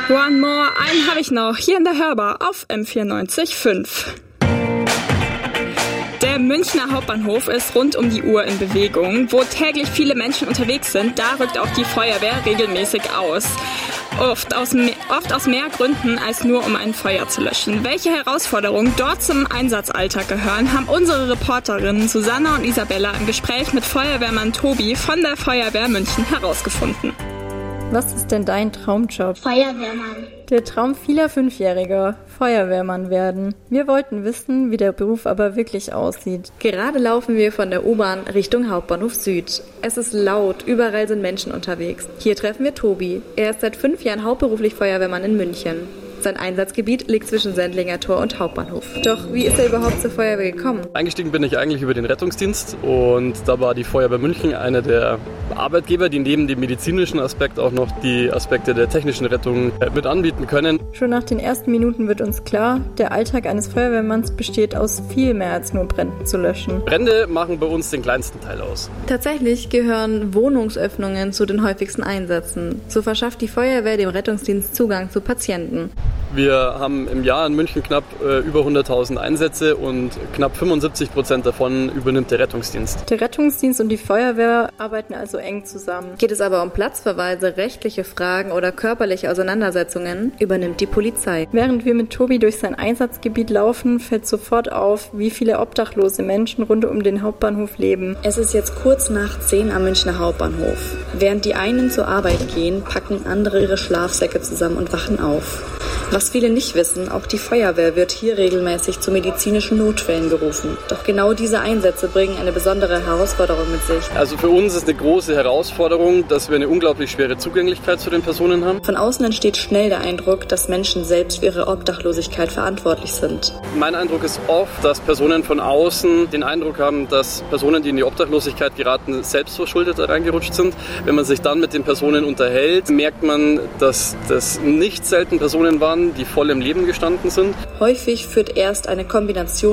One more, einen habe ich noch, hier in der Hörbar auf M94.5. Der Münchner Hauptbahnhof ist rund um die Uhr in Bewegung. Wo täglich viele Menschen unterwegs sind, da rückt auch die Feuerwehr regelmäßig aus. Oft aus mehr Gründen als nur um ein Feuer zu löschen. Welche Herausforderungen dort zum Einsatzalltag gehören, haben unsere Reporterinnen Susanna und Isabella im Gespräch mit Feuerwehrmann Tobi von der Feuerwehr München herausgefunden. Was ist denn dein Traumjob? Feuerwehrmann. Der Traum vieler Fünfjähriger, Feuerwehrmann werden. Wir wollten wissen, wie der Beruf aber wirklich aussieht. Gerade laufen wir von der U-Bahn Richtung Hauptbahnhof Süd. Es ist laut, überall sind Menschen unterwegs. Hier treffen wir Tobi. Er ist seit 5 Jahren hauptberuflich Feuerwehrmann in München. Sein Einsatzgebiet liegt zwischen Sendlinger Tor und Hauptbahnhof. Doch wie ist er überhaupt zur Feuerwehr gekommen? Eingestiegen bin ich eigentlich über den Rettungsdienst und da war die Feuerwehr München einer der Arbeitgeber, die neben dem medizinischen Aspekt auch noch die Aspekte der technischen Rettung mit anbieten können. Schon nach den ersten Minuten wird uns klar, der Alltag eines Feuerwehrmanns besteht aus viel mehr als nur Brände zu löschen. Brände machen bei uns den kleinsten Teil aus. Tatsächlich gehören Wohnungsöffnungen zu den häufigsten Einsätzen. So verschafft die Feuerwehr dem Rettungsdienst Zugang zu Patienten. Wir haben im Jahr in München knapp über 100.000 Einsätze und knapp 75% davon übernimmt der Rettungsdienst. Der Rettungsdienst und die Feuerwehr arbeiten also eng zusammen. Geht es aber um Platzverweise, rechtliche Fragen oder körperliche Auseinandersetzungen, übernimmt die Polizei. Während wir mit Tobi durch sein Einsatzgebiet laufen, fällt sofort auf, wie viele obdachlose Menschen rund um den Hauptbahnhof leben. Es ist jetzt kurz nach 10 am Münchner Hauptbahnhof. Während die einen zur Arbeit gehen, packen andere ihre Schlafsäcke zusammen und wachen auf. Was viele nicht wissen, auch die Feuerwehr wird hier regelmäßig zu medizinischen Notfällen gerufen. Doch genau diese Einsätze bringen eine besondere Herausforderung mit sich. Also für uns ist eine große Herausforderung, dass wir eine unglaublich schwere Zugänglichkeit zu den Personen haben. Von außen entsteht schnell der Eindruck, dass Menschen selbst für ihre Obdachlosigkeit verantwortlich sind. Mein Eindruck ist oft, dass Personen von außen den Eindruck haben, dass Personen, die in die Obdachlosigkeit geraten, selbstverschuldet reingerutscht sind. Wenn man sich dann mit den Personen unterhält, merkt man, dass das nicht selten Personen waren, die voll im Leben gestanden sind. Häufig führt erst eine Kombination